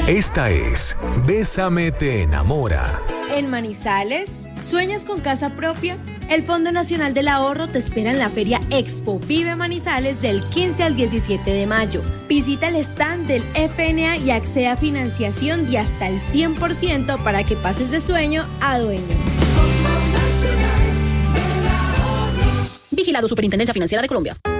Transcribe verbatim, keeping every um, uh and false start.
Esta es Bésame te enamora. En Manizales, ¿sueñas con casa propia? El Fondo Nacional del Ahorro te espera en la Feria Expo Vive Manizales del quince al diecisiete de mayo. Visita el stand del F N A y accede a financiación de hasta el cien por ciento para que pases de sueño a dueño. Vigilado Superintendencia Financiera de Colombia.